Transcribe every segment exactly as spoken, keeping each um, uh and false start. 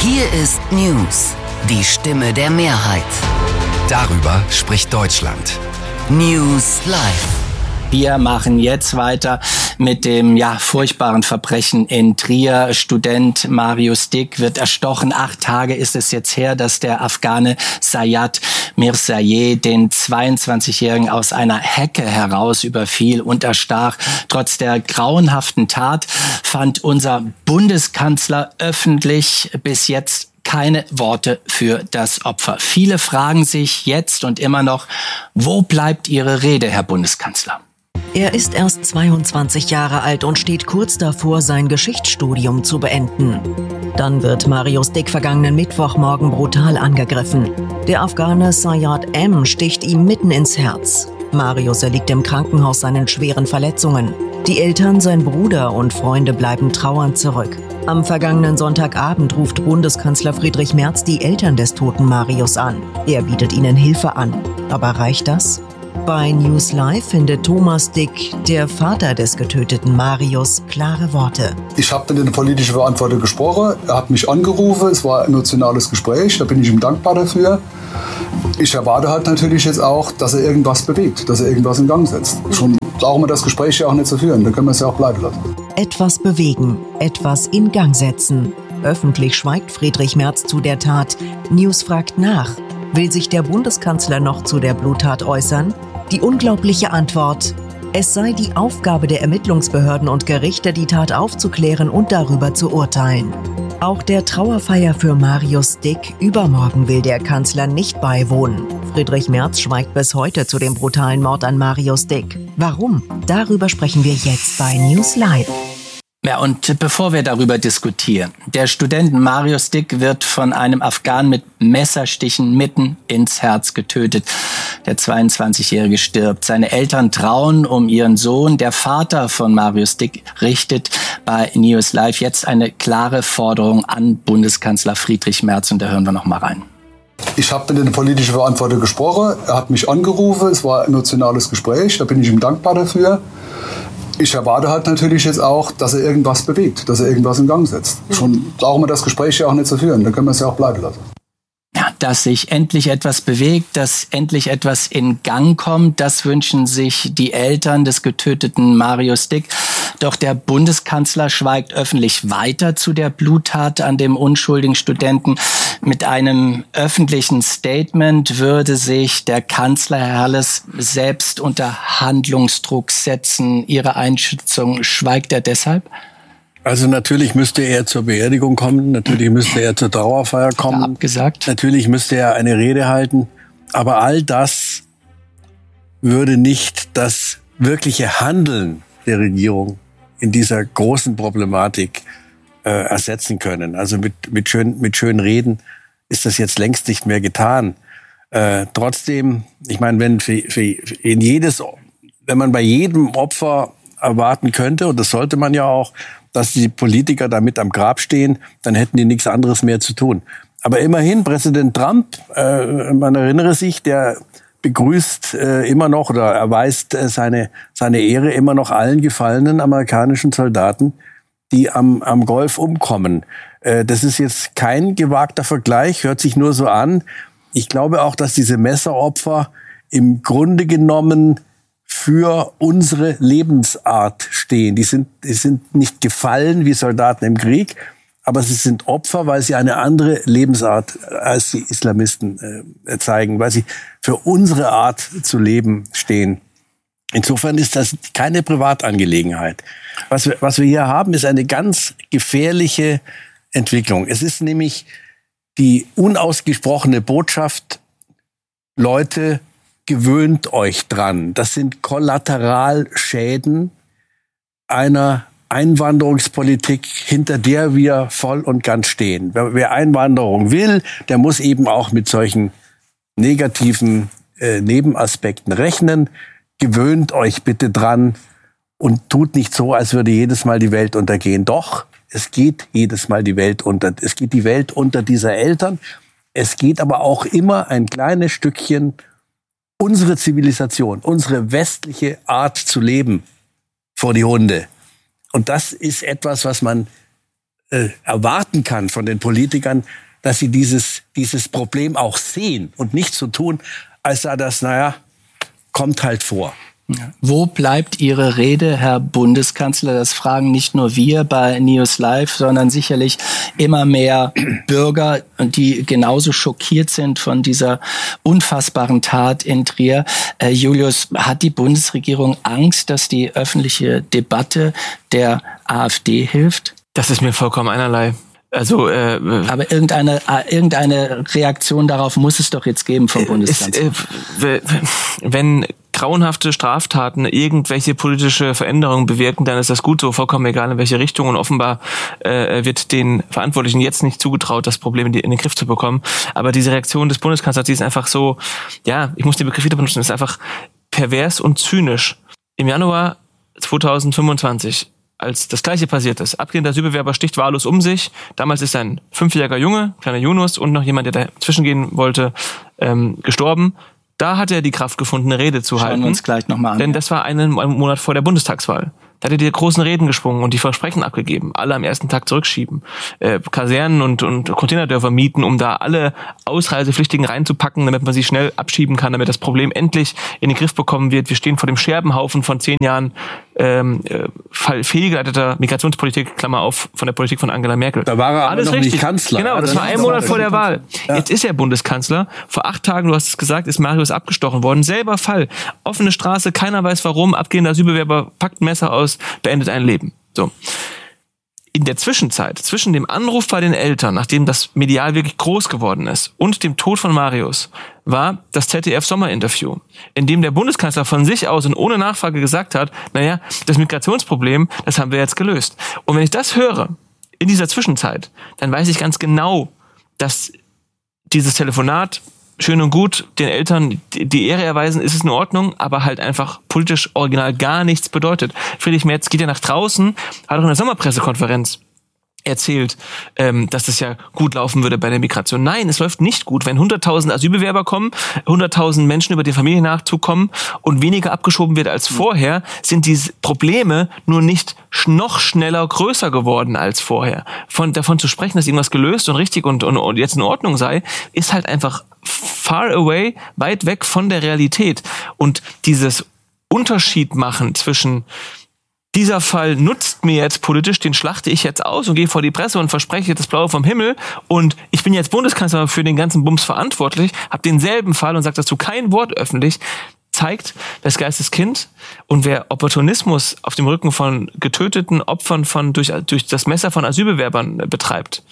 Hier ist News, die Stimme der Mehrheit. Darüber spricht Deutschland. News Live. Wir machen jetzt weiter mit dem ja furchtbaren Verbrechen in Trier. Student Marius Dick wird erstochen. Acht Tage ist es jetzt her, dass der Afghane Sayed Mirzaye den zweiundzwanzigjährigen aus einer Hecke heraus überfiel und erstach. Trotz der grauenhaften Tat fand unser Bundeskanzler öffentlich bis jetzt keine Worte für das Opfer. Viele fragen sich jetzt und immer noch, wo bleibt Ihre Rede, Herr Bundeskanzler? Er ist erst zweiundzwanzig Jahre alt und steht kurz davor, sein Geschichtsstudium zu beenden. Dann wird Marius Dick vergangenen Mittwochmorgen brutal angegriffen. Der Afghane Sayed M. sticht ihm mitten ins Herz. Marius erliegt im Krankenhaus seinen schweren Verletzungen. Die Eltern, sein Bruder und Freunde bleiben trauernd zurück. Am vergangenen Sonntagabend ruft Bundeskanzler Friedrich Merz die Eltern des toten Marius an. Er bietet ihnen Hilfe an. Aber reicht das? Bei News Live findet Thomas Dick, der Vater des getöteten Marius, klare Worte. Ich habe mit dem politischen Verantwortler gesprochen, er hat mich angerufen, es war ein emotionales Gespräch, da bin ich ihm dankbar dafür. Ich erwarte halt natürlich jetzt auch, dass er irgendwas bewegt, dass er irgendwas in Gang setzt. Schon brauchen wir das Gespräch ja auch nicht zu führen, dann können wir es ja auch bleiben lassen. Etwas bewegen, etwas in Gang setzen. Öffentlich schweigt Friedrich Merz zu der Tat. News fragt nach. Will sich der Bundeskanzler noch zu der Bluttat äußern? Die unglaubliche Antwort: Es sei die Aufgabe der Ermittlungsbehörden und Gerichte, die Tat aufzuklären und darüber zu urteilen. Auch der Trauerfeier für Marius Dick übermorgen will der Kanzler nicht beiwohnen. Friedrich Merz schweigt bis heute zu dem brutalen Mord an Marius Dick. Warum? Darüber sprechen wir jetzt bei News Live. Ja, und bevor wir darüber diskutieren, der Student Marius Dick wird von einem Afghanen mit Messerstichen mitten ins Herz getötet. Der zweiundzwanzigjährige stirbt. Seine Eltern trauen um ihren Sohn. Der Vater von Marius Dick richtet bei News Live jetzt eine klare Forderung an Bundeskanzler Friedrich Merz. Und da hören wir noch mal rein. Ich habe mit dem politischen Verantwortler gesprochen, er hat mich angerufen, es war ein emotionales Gespräch, da bin ich ihm dankbar dafür. Ich erwarte halt natürlich jetzt auch, dass er irgendwas bewegt, dass er irgendwas in Gang setzt. Schon brauchen wir das Gespräch ja auch nicht zu führen, dann können wir es ja auch bleiben lassen. Ja, dass sich endlich etwas bewegt, dass endlich etwas in Gang kommt, das wünschen sich die Eltern des getöteten Marius Dick. Doch der Bundeskanzler schweigt öffentlich weiter zu der Bluttat an dem unschuldigen Studenten. Mit einem öffentlichen Statement würde sich der Kanzler, Herr Halles, selbst unter Handlungsdruck setzen. Ihre Einschätzung, schweigt er deshalb? Also natürlich müsste er zur Beerdigung kommen, natürlich müsste er zur Trauerfeier kommen. Abgesagt. Natürlich müsste er eine Rede halten. Aber all das würde nicht das wirkliche Handeln der Regierung in dieser großen Problematik äh, ersetzen können. Also mit, mit, schön, mit schönen Reden ist das jetzt längst nicht mehr getan. Äh, trotzdem, ich meine, wenn für, für in jedes, wenn man bei jedem Opfer erwarten könnte, und das sollte man ja auch, dass die Politiker da mit am Grab stehen, dann hätten die nichts anderes mehr zu tun. Aber immerhin, Präsident Trump, äh, man erinnere sich, der begrüßt äh, immer noch oder erweist äh, seine, seine Ehre immer noch allen gefallenen amerikanischen Soldaten, die am, am Golf umkommen. Äh, das ist jetzt kein gewagter Vergleich, hört sich nur so an. Ich glaube auch, dass diese Messeropfer im Grunde genommen für unsere Lebensart stehen. Die sind, die sind nicht gefallen wie Soldaten im Krieg, aber sie sind Opfer, weil sie eine andere Lebensart als die Islamisten äh, zeigen, weil sie für unsere Art zu leben stehen. Insofern ist das keine Privatangelegenheit. Was wir, was wir hier haben, ist eine ganz gefährliche Entwicklung. Es ist nämlich die unausgesprochene Botschaft: Leute, gewöhnt euch dran. Das sind Kollateralschäden einer Einwanderungspolitik, hinter der wir voll und ganz stehen. Wer, wer Einwanderung will, der muss eben auch mit solchen negativen äh, Nebenaspekten rechnen. Gewöhnt euch bitte dran und tut nicht so, als würde jedes Mal die Welt untergehen. Doch, es geht jedes Mal die Welt unter. Es geht die Welt unter dieser Eltern. Es geht aber auch immer ein kleines Stückchen unsere Zivilisation, unsere westliche Art zu leben vor die Hunde. Und das ist etwas, was man äh, erwarten kann von den Politikern, dass sie dieses, dieses Problem auch sehen und nicht so tun, als sei das, naja, kommt halt vor. Ja. Wo bleibt Ihre Rede, Herr Bundeskanzler? Das fragen nicht nur wir bei News Live, sondern sicherlich immer mehr Bürger, die genauso schockiert sind von dieser unfassbaren Tat in Trier. Äh, Julius, hat die Bundesregierung Angst, dass die öffentliche Debatte der AfD hilft? Das ist mir vollkommen einerlei. Also, äh, aber irgendeine irgendeine Reaktion darauf muss es doch jetzt geben vom Bundeskanzler. Ist, äh, wenn grauenhafte Straftaten irgendwelche politische Veränderungen bewirken, dann ist das gut so, vollkommen egal in welche Richtung. Und offenbar äh, wird den Verantwortlichen jetzt nicht zugetraut, das Problem in, die, in den Griff zu bekommen. Aber diese Reaktion des Bundeskanzlers, die ist einfach so, ja, ich muss den Begriff wieder benutzen, ist einfach pervers und zynisch. Im Januar zweitausendfünfundzwanzig, als das Gleiche passiert ist. Abgehender Asylbewerber sticht wahllos um sich. Damals ist ein fünfjähriger Junge, kleiner Yunus, und noch jemand, der dazwischen gehen wollte, ähm, gestorben. Da hat er die Kraft gefunden, eine Rede zu Schauen halten. Schauen wir uns gleich nochmal an. Denn das war einen Monat vor der Bundestagswahl. Da hat er die großen Reden geschwungen und die Versprechen abgegeben. Alle am ersten Tag zurückschieben. Äh, Kasernen und, und Containerdörfer mieten, um da alle Ausreisepflichtigen reinzupacken, damit man sie schnell abschieben kann, damit das Problem endlich in den Griff bekommen wird. Wir stehen vor dem Scherbenhaufen von zehn Jahren ähm, fehlgeleiteter Migrationspolitik, Klammer auf, von der Politik von Angela Merkel. Da war er aber Alles noch richtig. nicht Kanzler. Genau, das war ein Monat vor der Wahl. Ja. Jetzt ist er Bundeskanzler. Vor acht Tagen, du hast es gesagt, ist Marius abgestochen worden. Selber Fall. Offene Straße, keiner weiß warum. Abgehender Asylbewerber packt ein Messer aus, beendet ein Leben. So. In der Zwischenzeit, zwischen dem Anruf bei den Eltern, nachdem das medial wirklich groß geworden ist, und dem Tod von Marius, war das Z D F-Sommerinterview, in dem der Bundeskanzler von sich aus und ohne Nachfrage gesagt hat, naja, das Migrationsproblem, das haben wir jetzt gelöst. Und wenn ich das höre, in dieser Zwischenzeit, dann weiß ich ganz genau, dass dieses Telefonat schön und gut, den Eltern die Ehre erweisen, ist es in Ordnung, aber halt einfach politisch original gar nichts bedeutet. Friedrich Merz geht ja nach draußen, hat auch in der Sommerpressekonferenz erzählt, ähm, dass das ja gut laufen würde bei der Migration. Nein, es läuft nicht gut. Wenn hunderttausend Asylbewerber kommen, hunderttausend Menschen über den Familiennachzug kommen und weniger abgeschoben wird als vorher, sind diese Probleme nur nicht noch schneller größer geworden als vorher. Von davon zu sprechen, dass irgendwas gelöst und richtig und, und, und jetzt in Ordnung sei, ist halt einfach far away, weit weg von der Realität. Und dieses Unterschied machen zwischen dieser Fall nutzt mir jetzt politisch, den schlachte ich jetzt aus und gehe vor die Presse und verspreche das Blaue vom Himmel und ich bin jetzt Bundeskanzler für den ganzen Bums verantwortlich, habe denselben Fall und sage dazu kein Wort öffentlich, zeigt das Geisteskind. Und wer Opportunismus auf dem Rücken von getöteten Opfern von durch, durch das Messer von Asylbewerbern betreibt,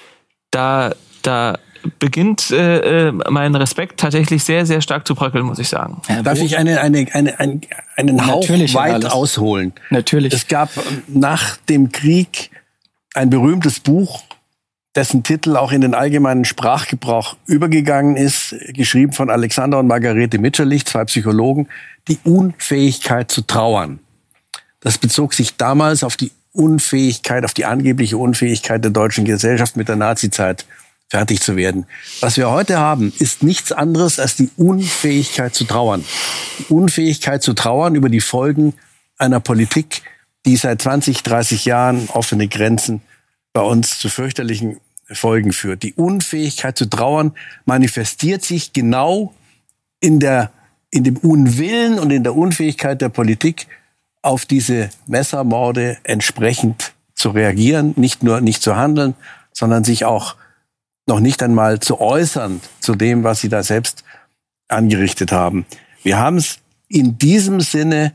da, da beginnt äh, mein Respekt tatsächlich sehr, sehr stark zu bröckeln, muss ich sagen. Ja, Darf ich eine, eine, eine, einen, einen Hauch Natürlich, weit alles. ausholen? Natürlich. Es gab nach dem Krieg ein berühmtes Buch, dessen Titel auch in den allgemeinen Sprachgebrauch übergegangen ist, geschrieben von Alexander und Margarete Mitscherlich, zwei Psychologen, Die Unfähigkeit zu trauern. Das bezog sich damals auf die Unfähigkeit, auf die angebliche Unfähigkeit der deutschen Gesellschaft mit der Nazizeit fertig zu werden. Was wir heute haben, ist nichts anderes als die Unfähigkeit zu trauern. Die Unfähigkeit zu trauern über die Folgen einer Politik, die seit zwanzig, dreißig Jahren offene Grenzen bei uns zu fürchterlichen Folgen führt. Die Unfähigkeit zu trauern manifestiert sich genau in der, in dem Unwillen und in der Unfähigkeit der Politik, auf diese Messermorde entsprechend zu reagieren, nicht nur nicht zu handeln, sondern sich auch noch nicht einmal zu äußern zu dem, was sie da selbst angerichtet haben. Wir haben es in diesem Sinne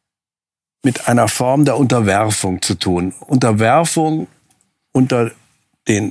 mit einer Form der Unterwerfung zu tun. Unterwerfung unter den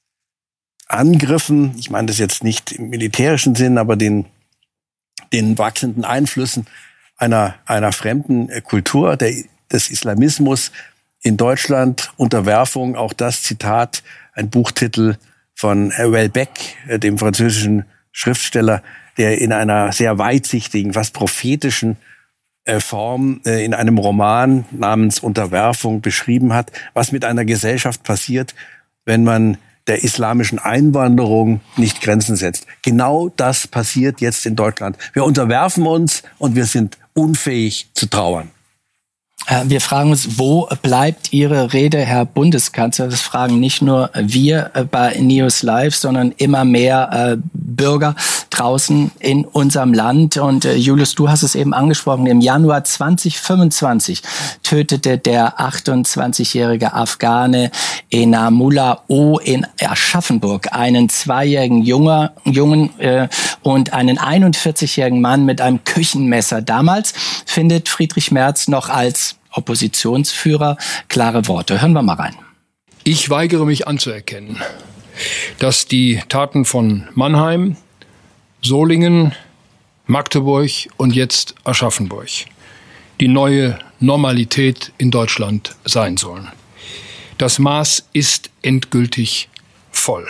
Angriffen, ich meine das jetzt nicht im militärischen Sinn, aber den, den wachsenden Einflüssen einer, einer fremden Kultur, der, des Islamismus in Deutschland. Unterwerfung, auch das Zitat, ein Buchtitel von Houellebecq, dem französischen Schriftsteller, der in einer sehr weitsichtigen, fast prophetischen Form in einem Roman namens Unterwerfung beschrieben hat, was mit einer Gesellschaft passiert, wenn man der islamischen Einwanderung nicht Grenzen setzt. Genau das passiert jetzt in Deutschland. Wir unterwerfen uns und wir sind unfähig zu trauern. Wir fragen uns, wo bleibt Ihre Rede, Herr Bundeskanzler? Das fragen nicht nur wir bei News Live, sondern immer mehr äh, Bürger draußen in unserem Land. Und äh, Julius, du hast es eben angesprochen, im Januar zweitausendfünfundzwanzig tötete der achtundzwanzigjährige Afghane Enamullah O. in Aschaffenburg einen zweijährigen Junger, Jungen äh, und einen einundvierzigjährigen Mann mit einem Küchenmesser. Damals findet Friedrich Merz noch als Oppositionsführer klare Worte. Hören wir mal rein. Ich weigere mich anzuerkennen, dass die Taten von Mannheim, Solingen, Magdeburg und jetzt Aschaffenburg die neue Normalität in Deutschland sein sollen. Das Maß ist endgültig voll.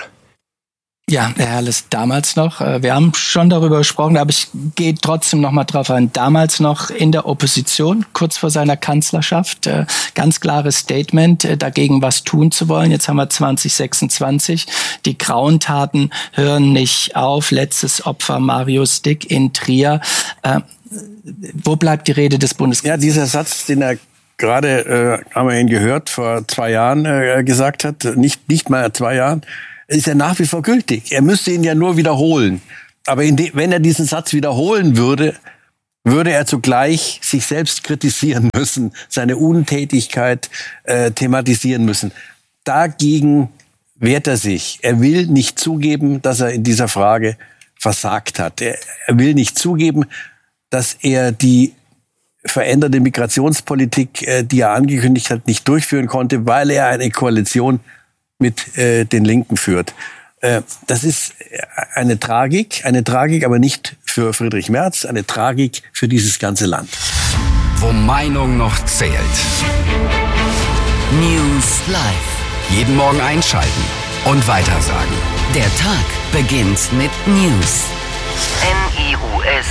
Ja, Herr Herles, damals noch, wir haben schon darüber gesprochen, aber ich gehe trotzdem noch mal drauf ein. Damals noch in der Opposition, kurz vor seiner Kanzlerschaft, ganz klares Statement, dagegen was tun zu wollen. Jetzt haben wir zwanzig sechsundzwanzig. Die Grauentaten hören nicht auf. Letztes Opfer Marius Dick in Trier. Äh, wo bleibt die Rede des Bundeskanzlers? Ja, dieser Satz, den er gerade, äh, haben wir ihn gehört, vor zwei Jahren äh, gesagt hat, nicht, nicht mal zwei Jahren, ist ja nach wie vor gültig. Er müsste ihn ja nur wiederholen. Aber in de, wenn er diesen Satz wiederholen würde, würde er zugleich sich selbst kritisieren müssen, seine Untätigkeit äh, thematisieren müssen. Dagegen wehrt er sich. Er will nicht zugeben, dass er in dieser Frage versagt hat. Er, er will nicht zugeben, dass er die veränderte Migrationspolitik, äh, die er angekündigt hat, nicht durchführen konnte, weil er eine Koalition mit äh, den Linken führt. Äh, das ist eine Tragik, eine Tragik, aber nicht für Friedrich Merz, eine Tragik für dieses ganze Land. Wo Meinung noch zählt. News Live. Jeden Morgen einschalten und weitersagen. Der Tag beginnt mit News. N I U S